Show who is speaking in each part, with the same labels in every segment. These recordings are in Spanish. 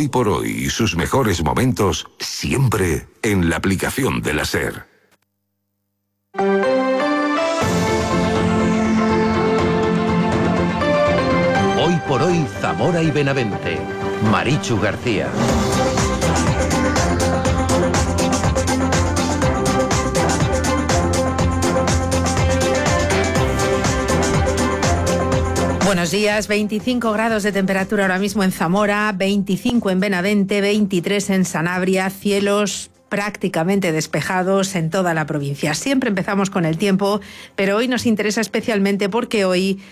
Speaker 1: Hoy por hoy y sus mejores momentos siempre en la aplicación de la SER.
Speaker 2: Hoy por hoy, Zamora y Benavente. Marichu García.
Speaker 3: Buenos días, 25 grados de temperatura ahora mismo en Zamora, 25 en Benavente, 23 en Sanabria, cielos prácticamente despejados en toda la provincia. Siempre empezamos con el tiempo, pero hoy nos interesa especialmente porque hoy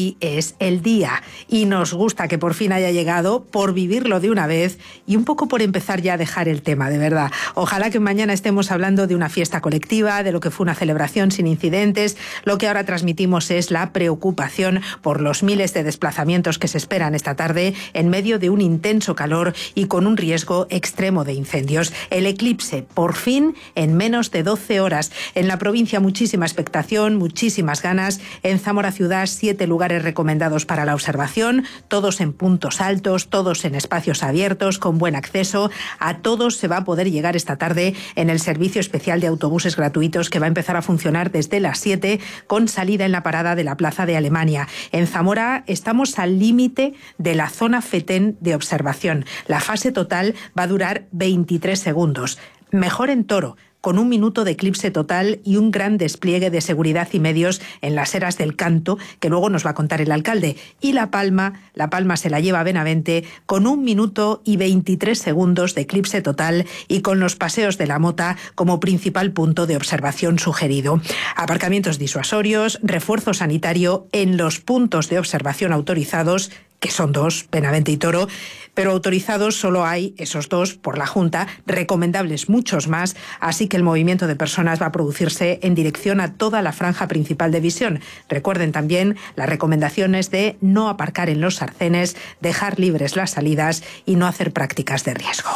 Speaker 3: es el día y nos gusta que por fin haya llegado, por vivirlo de una vez y un poco por empezar ya a dejar el tema, de verdad. Ojalá que mañana estemos hablando de una fiesta colectiva, de lo que fue una celebración sin incidentes. Lo que ahora transmitimos es la preocupación por los miles de desplazamientos que se esperan esta tarde en medio de un intenso calor y con un riesgo extremo de incendios. El eclipse por fin en menos de 12 horas. En la provincia muchísima expectación, muchísimas ganas. En Zamora ciudad 7 lugares recomendados para la observación, todos en puntos altos, todos en espacios abiertos, con buen acceso. A todos se va a poder llegar esta tarde en el servicio especial de autobuses gratuitos que va a empezar a funcionar desde las 7 con salida en la parada de la Plaza de Alemania. En Zamora estamos al límite de la zona FETEN de observación. La fase total va a durar 23 segundos. Mejor en Toro, con 1 minuto de eclipse total y un gran despliegue de seguridad y medios en las eras del Canto, que luego nos va a contar el alcalde. Y La Palma se la lleva a Benavente con 1 minuto y 23 segundos de eclipse total y con los paseos de la Mota como principal punto de observación sugerido. Aparcamientos disuasorios, refuerzo sanitario en los puntos de observación autorizados, que son 2, Benavente y Toro, pero autorizados solo hay esos 2 por la Junta, recomendables muchos más, así que el movimiento de personas va a producirse en dirección a toda la franja principal de visión. Recuerden también las recomendaciones de no aparcar en los arcenes, dejar libres las salidas y no hacer prácticas de riesgo.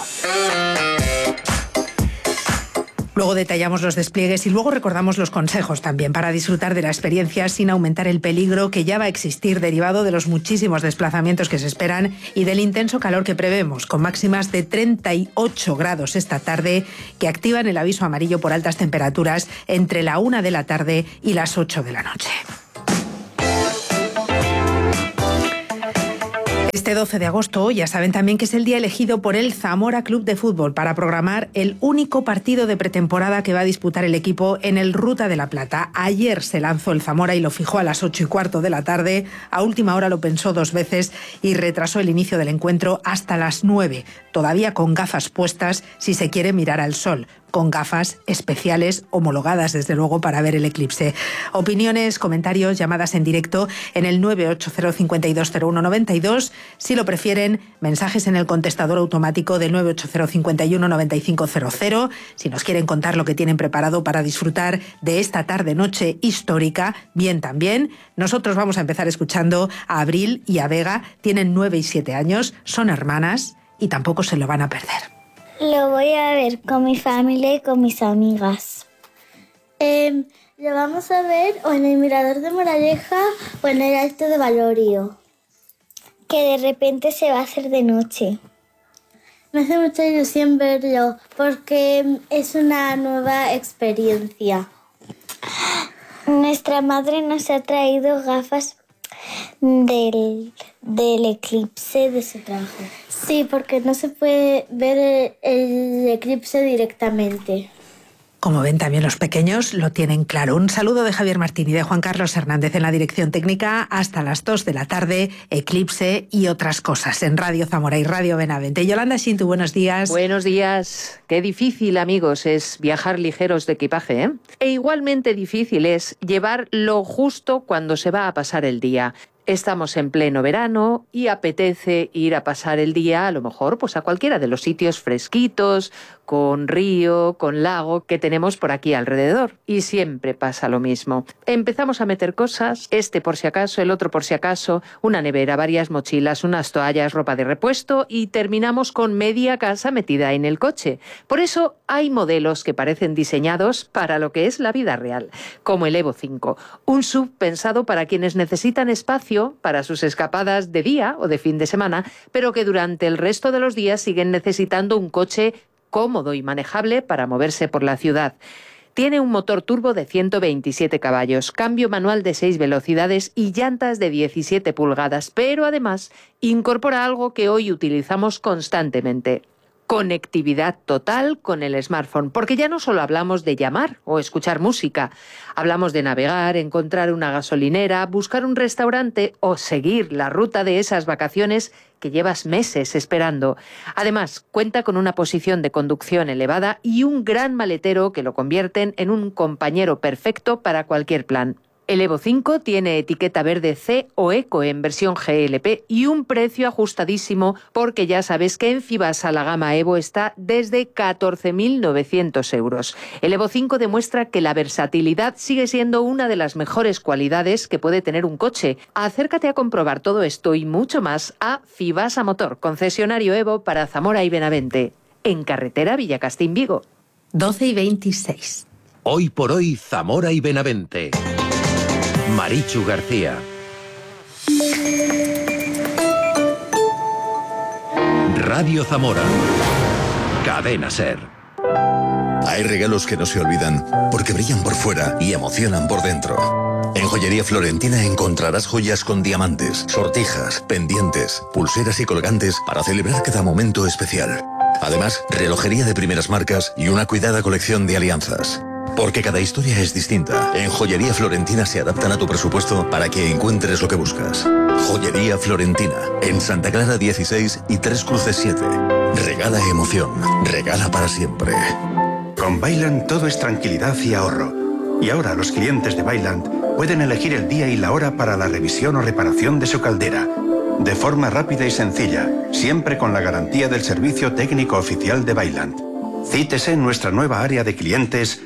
Speaker 3: Luego detallamos los despliegues y luego recordamos los consejos también para disfrutar de la experiencia sin aumentar el peligro que ya va a existir derivado de los muchísimos desplazamientos que se esperan y del intenso calor que prevemos, con máximas de 38 grados esta tarde que activan el aviso amarillo por altas temperaturas entre la 1 de la tarde y las 8 de la noche. Este 12 de agosto ya saben también que es el día elegido por el Zamora Club de Fútbol para programar el único partido de pretemporada que va a disputar el equipo en el Ruta de la Plata. Ayer se lanzó el Zamora y lo fijó a las 8:15 de la tarde. A última hora lo pensó 2 veces y retrasó el inicio del encuentro hasta las 9, todavía con gafas puestas si se quiere mirar al sol, con gafas especiales homologadas desde luego para ver el eclipse. Opiniones, comentarios, llamadas en directo en el 980520192. Si lo prefieren, mensajes en el contestador automático del 980519500. Si nos quieren contar lo que tienen preparado para disfrutar de esta tarde-noche histórica, bien también. Nosotros vamos a empezar escuchando a Abril y a Vega. Tienen 9 y 7 años, son hermanas y tampoco se lo van a perder.
Speaker 4: Lo voy a ver con mi familia y con mis amigas. Lo vamos a ver o en el Mirador de Moraleja o en el Alto de Valorio. Que de repente se va a hacer de noche. Me hace mucha ilusión verlo porque es una nueva experiencia. Nuestra madre nos ha traído gafas del eclipse de su trabajo. Sí, porque no se puede ver el eclipse directamente.
Speaker 3: Como ven, también los pequeños lo tienen claro. Un saludo de Javier Martín y de Juan Carlos Hernández en la dirección técnica. Hasta las 2 de la tarde, eclipse y otras cosas en Radio Zamora y Radio Benavente. Yolanda Shintu, buenos días.
Speaker 5: Buenos días. Qué difícil, amigos, es viajar ligeros de equipaje, ¿eh? E igualmente difícil es llevar lo justo cuando se va a pasar el día. Estamos en pleno verano y apetece ir a pasar el día, a lo mejor, pues a cualquiera de los sitios fresquitos, con río, con lago que tenemos por aquí alrededor. Y siempre pasa lo mismo. Empezamos a meter cosas, este por si acaso, el otro por si acaso, una nevera, varias mochilas, unas toallas, ropa de repuesto y terminamos con media casa metida en el coche. Por eso hay modelos que parecen diseñados para lo que es la vida real, como el Evo 5, un SUV pensado para quienes necesitan espacio espacio para sus escapadas de día o de fin de semana, pero que durante el resto de los días siguen necesitando un coche cómodo y manejable para moverse por la ciudad. Tiene un motor turbo de 127 caballos, cambio manual de 6 velocidades y llantas de 17 pulgadas, pero además incorpora algo que hoy utilizamos constantemente: conectividad total con el smartphone, porque ya no solo hablamos de llamar o escuchar música, hablamos de navegar, encontrar una gasolinera, buscar un restaurante o seguir la ruta de esas vacaciones que llevas meses esperando. Además, cuenta con una posición de conducción elevada y un gran maletero que lo convierten en un compañero perfecto para cualquier plan. El Evo 5 tiene etiqueta verde C o Eco en versión GLP y un precio ajustadísimo, porque ya sabes que en Fibasa la gama Evo está desde 14.900 euros. El Evo 5 demuestra que la versatilidad sigue siendo una de las mejores cualidades que puede tener un coche. Acércate a comprobar todo esto y mucho más a Fibasa Motor, concesionario Evo para Zamora y Benavente, en carretera Villacastín-Vigo.
Speaker 3: 12:26.
Speaker 2: Hoy por hoy, Zamora y Benavente. Marichu García. Radio Zamora. Cadena SER.
Speaker 6: Hay regalos que no se olvidan porque brillan por fuera y emocionan por dentro. En Joyería Florentina encontrarás joyas con diamantes, sortijas, pendientes, pulseras y colgantes para celebrar cada momento especial. Además, relojería de primeras marcas y una cuidada colección de alianzas. Porque cada historia es distinta. En Joyería Florentina se adaptan a tu presupuesto para que encuentres lo que buscas. Joyería Florentina, en Santa Clara 16 y Tres Cruces 7. Regala emoción, regala para siempre.
Speaker 7: Con Vaillant todo es tranquilidad y ahorro. Y ahora los clientes de Vaillant pueden elegir el día y la hora para la revisión o reparación de su caldera. De forma rápida y sencilla, siempre con la garantía del servicio técnico oficial de Vaillant. Cítese en nuestra nueva área de clientes,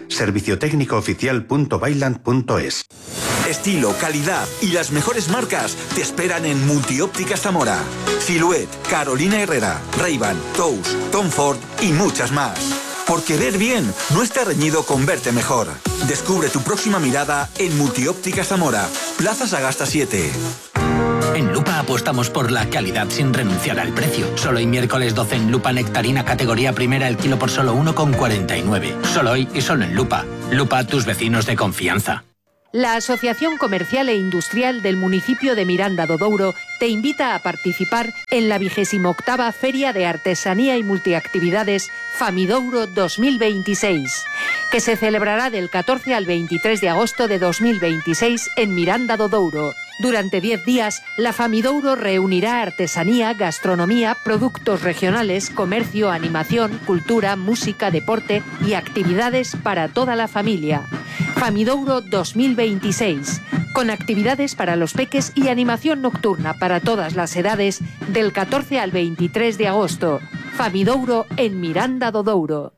Speaker 7: serviciotecnicooficial.vaillant.es.
Speaker 8: Estilo, calidad y las mejores marcas te esperan en Multiópticas Zamora. Silhouette, Carolina Herrera, Ray-Ban, Tous, Tom Ford y muchas más. Porque ver bien no está reñido con verte mejor. Descubre tu próxima mirada en Multiópticas Zamora, Plaza Sagasta 7.
Speaker 9: En Lupa apostamos por la calidad sin renunciar al precio. Solo hoy miércoles 12 en Lupa nectarina categoría primera el kilo por solo 1,49. Solo hoy y solo en Lupa. Lupa, tus vecinos de confianza.
Speaker 5: La Asociación Comercial e Industrial del municipio de Miranda do Douro te invita a participar en la 28ª Feria de Artesanía y Multiactividades Famidouro 2026, que se celebrará del 14 al 23 de agosto de 2026 en Miranda do Douro. Durante 10 días, la Famidouro reunirá artesanía, gastronomía, productos regionales, comercio, animación, cultura, música, deporte y actividades para toda la familia. Famidouro 2026, con actividades para los peques y animación nocturna para todas las edades del 14 al 23 de agosto. Famidouro en Miranda do Douro.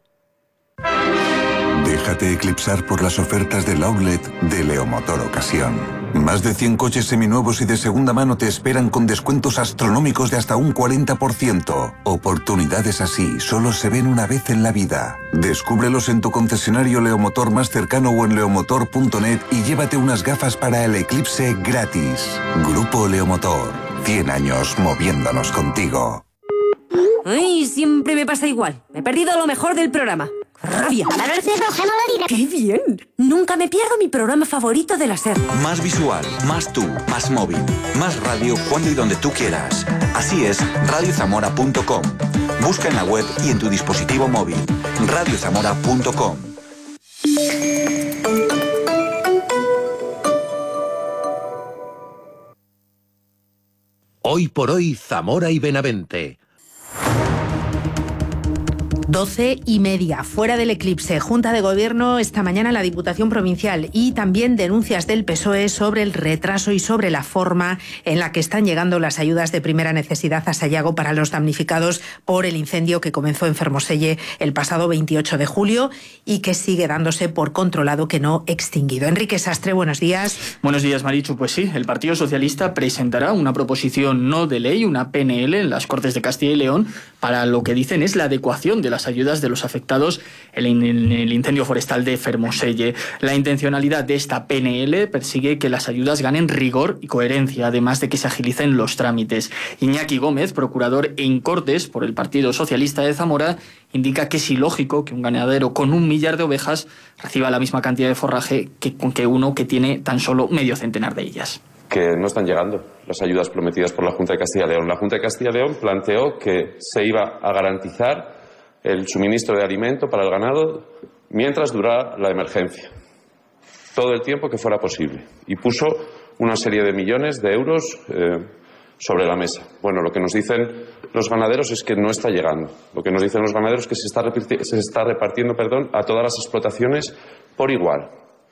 Speaker 1: Déjate eclipsar por las ofertas del outlet de Leomotor Ocasión. Más de 100 coches seminuevos y de segunda mano te esperan con descuentos astronómicos de hasta un 40%. Oportunidades así solo se ven una vez en la vida. Descúbrelos en tu concesionario Leomotor más cercano o en leomotor.net y llévate unas gafas para el eclipse gratis. Grupo Leomotor, 100 años moviéndonos contigo.
Speaker 10: Ay, siempre me pasa igual. Me he perdido lo mejor del programa. ¡Rabia! ¡Qué bien! Nunca me pierdo mi programa favorito de la SER.
Speaker 8: Más visual, más tú, más móvil, más radio cuando y donde tú quieras. Así es, radiozamora.com. Busca en la web y en tu dispositivo móvil. radiozamora.com.
Speaker 2: Hoy por hoy, Zamora y Benavente.
Speaker 3: 12:30. Fuera del eclipse. Junta de Gobierno esta mañana en la Diputación Provincial y también denuncias del PSOE sobre el retraso y sobre la forma en la que están llegando las ayudas de primera necesidad a Sayago para los damnificados por el incendio que comenzó en Fermoselle el pasado 28 de julio y que sigue dándose por controlado que no extinguido. Enrique Sastre, buenos días.
Speaker 11: Buenos días, Marichu. Pues sí, el Partido Socialista presentará una proposición no de ley, una PNL, en las Cortes de Castilla y León para lo que dicen es la adecuación de las las ayudas de los afectados en el incendio forestal de Fermoselle. La intencionalidad de esta PNL persigue que las ayudas ganen rigor y coherencia, además de que se agilicen los trámites. Iñaki Gómez, procurador en Cortes por el Partido Socialista de Zamora, indica que es ilógico que un ganadero con 1 millar de ovejas reciba la misma cantidad de forraje que uno que tiene tan solo medio centenar de ellas.
Speaker 12: Que no están llegando las ayudas prometidas por la Junta de Castilla y León. La Junta de Castilla y León planteó que se iba a garantizar el suministro de alimento para el ganado mientras durara la emergencia, todo el tiempo que fuera posible, y puso una serie de millones de euros sobre la mesa. Bueno, lo que nos dicen los ganaderos es que no está llegando. Lo que nos dicen los ganaderos es que se está repartiendo a todas las explotaciones por igual.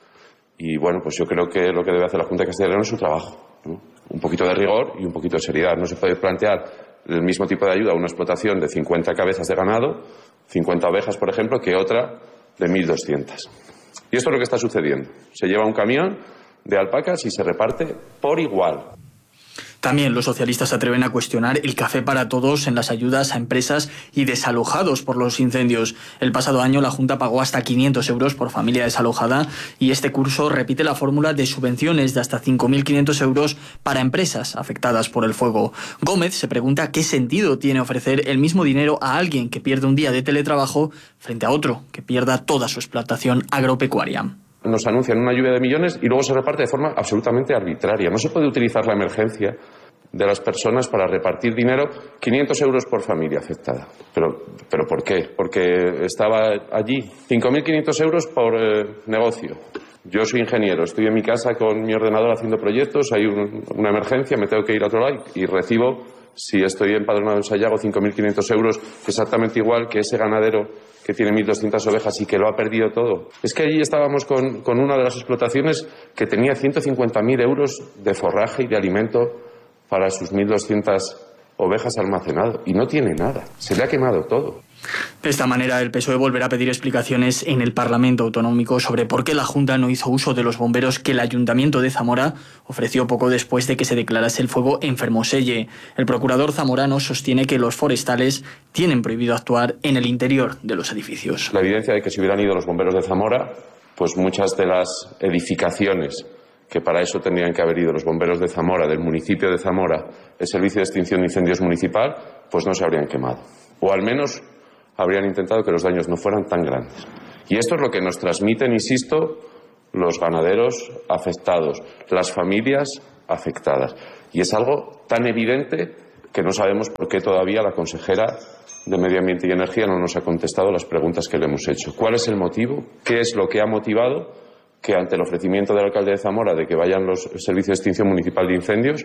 Speaker 12: Y bueno, pues yo creo que lo que debe hacer la Junta de Castilla y León es su trabajo, ¿no? Un poquito de rigor y un poquito de seriedad. No se puede plantear el mismo tipo de ayuda a una explotación de 50 cabezas de ganado, 50 ovejas, por ejemplo, que otra de 1.200. Y esto es lo que está sucediendo. Se lleva un camión de alpacas y se reparte por igual.
Speaker 11: También los socialistas se atreven a cuestionar el café para todos en las ayudas a empresas y desalojados por los incendios. El pasado año la Junta pagó hasta 500 euros por familia desalojada y este curso repite la fórmula de subvenciones de hasta 5.500 euros para empresas afectadas por el fuego. Gómez se pregunta qué sentido tiene ofrecer el mismo dinero a alguien que pierde un día de teletrabajo frente a otro que pierda toda su explotación agropecuaria.
Speaker 12: Nos anuncian una lluvia de millones y luego se reparte de forma absolutamente arbitraria. No se puede utilizar la emergencia de las personas para repartir dinero, 500 euros por familia afectada. ¿Pero por qué? Porque estaba allí 5.500 euros por negocio. Yo soy ingeniero, estoy en mi casa con mi ordenador haciendo proyectos, hay una emergencia, me tengo que ir a otro lado y recibo, si estoy empadronado en Sayago, 5.500 euros, exactamente igual que ese ganadero que tiene 1.200 ovejas y que lo ha perdido todo. Es que allí estábamos con una de las explotaciones que tenía 150.000 euros de forraje y de alimento para sus 1.200 ovejas almacenado y no tiene nada. Se le ha quemado todo.
Speaker 11: De esta manera, el PSOE volverá a pedir explicaciones en el Parlamento Autonómico sobre por qué la Junta no hizo uso de los bomberos que el Ayuntamiento de Zamora ofreció poco después de que se declarase el fuego en Fermoselle. El procurador zamorano sostiene que los forestales tienen prohibido actuar en el interior de los edificios.
Speaker 12: La evidencia de que si hubieran ido los bomberos de Zamora, pues muchas de las edificaciones que para eso tendrían que haber ido los bomberos de Zamora, del municipio de Zamora, el Servicio de Extinción de Incendios Municipal, pues no se habrían quemado. O al menos habrían intentado que los daños no fueran tan grandes. Y esto es lo que nos transmiten, insisto, los ganaderos afectados, las familias afectadas. Y es algo tan evidente que no sabemos por qué todavía la consejera de Medio Ambiente y Energía no nos ha contestado las preguntas que le hemos hecho. ¿Cuál es el motivo? ¿Qué es lo que ha motivado que ante el ofrecimiento del alcalde de Zamora de que vayan los servicios de extinción municipal de incendios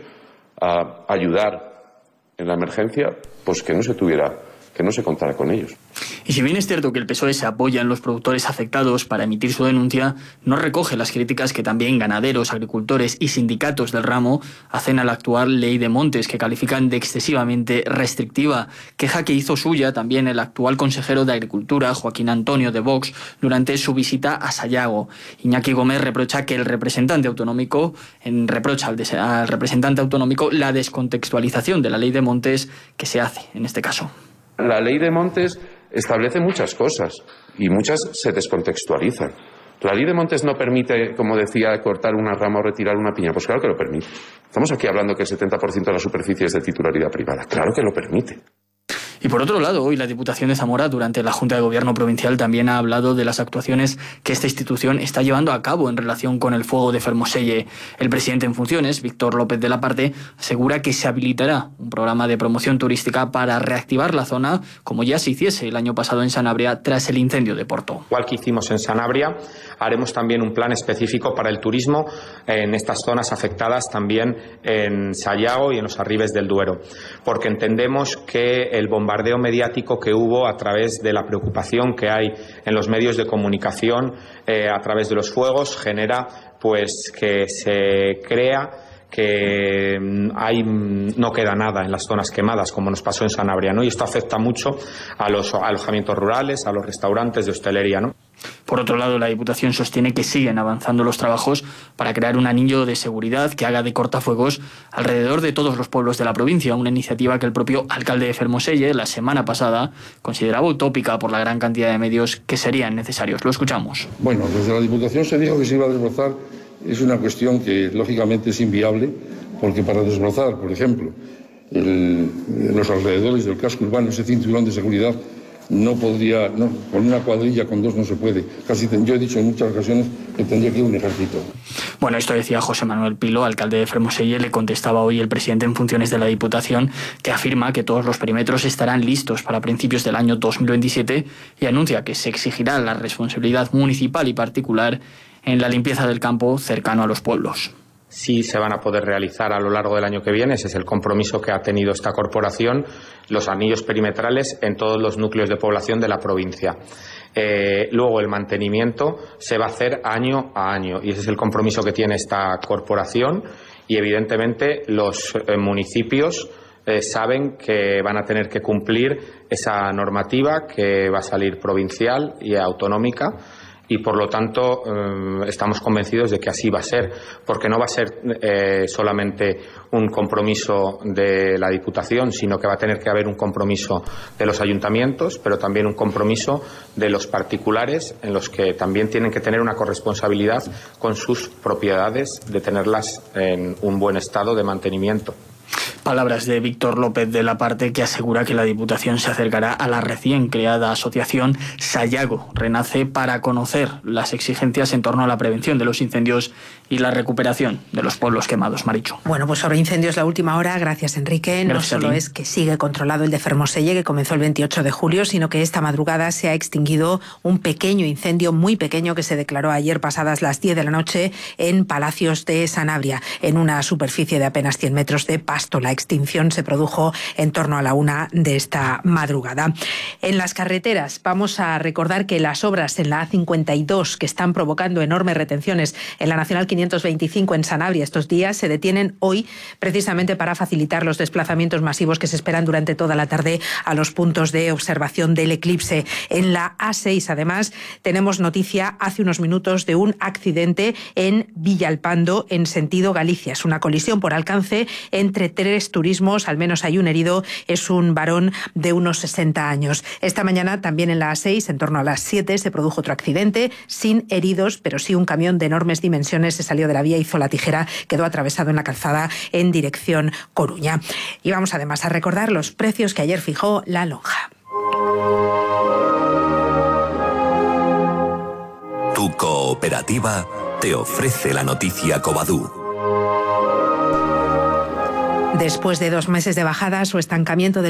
Speaker 12: a ayudar en la emergencia, pues que no se contara con ellos?
Speaker 11: Y si bien es cierto que el PSOE se apoya en los productores afectados para emitir su denuncia, no recoge las críticas que también ganaderos, agricultores y sindicatos del ramo hacen a la actual ley de montes, que califican de excesivamente restrictiva, queja que hizo suya también el actual consejero de Agricultura, Joaquín Antonio de Vox, durante su visita a Sayago. Iñaki Gómez reprocha que al representante autonómico la descontextualización de la ley de montes que se hace en este caso.
Speaker 12: La ley de montes establece muchas cosas y muchas se descontextualizan. La ley de montes no permite, como decía, cortar una rama o retirar una piña. Pues claro que lo permite. Estamos aquí hablando que el 70% de la superficie es de titularidad privada. Claro que lo permite.
Speaker 11: Y por otro lado, hoy la Diputación de Zamora, durante la Junta de Gobierno Provincial, también ha hablado de las actuaciones que esta institución está llevando a cabo en relación con el fuego de Fermoselle. El presidente en funciones, Víctor López de la Parte, asegura que se habilitará un programa de promoción turística para reactivar la zona, como ya se hiciese el año pasado en Sanabria tras el incendio de Porto.
Speaker 13: Igual que hicimos en Sanabria, haremos también un plan específico para el turismo en estas zonas afectadas, también en Sayago y en los arribes del Duero, porque entendemos que el bombardeo mediático que hubo a través de la preocupación que hay en los medios de comunicación a través de los fuegos genera pues que se crea que no queda nada en las zonas quemadas, como nos pasó en Sanabria, ¿no? Y esto afecta mucho a los alojamientos rurales, a los restaurantes de hostelería, ¿no?
Speaker 11: Por otro lado, la Diputación sostiene que siguen avanzando los trabajos para crear un anillo de seguridad que haga de cortafuegos alrededor de todos los pueblos de la provincia, una iniciativa que el propio alcalde de Fermoselle la semana pasada consideraba utópica por la gran cantidad de medios que serían necesarios. Lo escuchamos.
Speaker 14: Bueno, desde la Diputación se dijo que se iba a desbrozar. Es una cuestión que lógicamente es inviable, porque para desbrozar, por ejemplo, los alrededores del casco urbano, ese cinturón de seguridad, con una cuadrilla, con dos no se puede. Yo he dicho en muchas ocasiones que tendría que ir un ejército.
Speaker 11: Bueno, esto decía José Manuel Pilo, alcalde de Fermoselle. Le contestaba hoy el presidente en funciones de la Diputación, que afirma que todos los perímetros estarán listos para principios del año 2027 y anuncia que se exigirá la responsabilidad municipal y particular en la limpieza del campo cercano a los pueblos.
Speaker 13: Sí se van a poder realizar a lo largo del año que viene, ese es el compromiso que ha tenido esta corporación, los anillos perimetrales en todos los núcleos de población de la provincia. Luego el mantenimiento se va a hacer año a año y ese es el compromiso que tiene esta corporación y evidentemente los municipios saben que van a tener que cumplir esa normativa que va a salir provincial y autonómica. Y por lo tanto estamos convencidos de que así va a ser, porque no va a ser solamente un compromiso de la Diputación, sino que va a tener que haber un compromiso de los ayuntamientos, pero también un compromiso de los particulares, en los que también tienen que tener una corresponsabilidad con sus propiedades de tenerlas en un buen estado de mantenimiento.
Speaker 11: Palabras de Víctor López de la Parte, que asegura que la Diputación se acercará a la recién creada asociación Sayago Renace para conocer las exigencias en torno a la prevención de los incendios y la recuperación de los pueblos quemados. Marichu.
Speaker 3: Bueno, pues sobre incendios la última hora, gracias Enrique. No solo es que sigue controlado el de Fermoselle, que comenzó el 28 de julio, sino que esta madrugada se ha extinguido un pequeño incendio, muy pequeño, que se declaró ayer pasadas las 10 de la noche en Palacios de Sanabria, en una superficie de apenas 100 metros de pasto. La extinción se produjo en torno a la 1 de esta madrugada. En las carreteras vamos a recordar que las obras en la A52, que están provocando enormes retenciones en la Nacional 525 en Sanabria estos días, se detienen hoy precisamente para facilitar los desplazamientos masivos que se esperan durante toda la tarde a los puntos de observación del eclipse. En la A6, además, tenemos noticia hace unos minutos de un accidente en Villalpando en sentido Galicia. Es una colisión por alcance entre tres turismos, al menos hay un herido, es un varón de unos 60 años. Esta mañana también en la A6, en torno a las 7, se produjo otro accidente, sin heridos, pero sí un camión de enormes dimensiones se salió de la vía, hizo la tijera, quedó atravesado en la calzada en dirección Coruña. Y vamos además a recordar los precios que ayer fijó la lonja.
Speaker 15: Tu cooperativa te ofrece la noticia Covadú.
Speaker 3: Después de 2 meses de bajadas o estancamiento del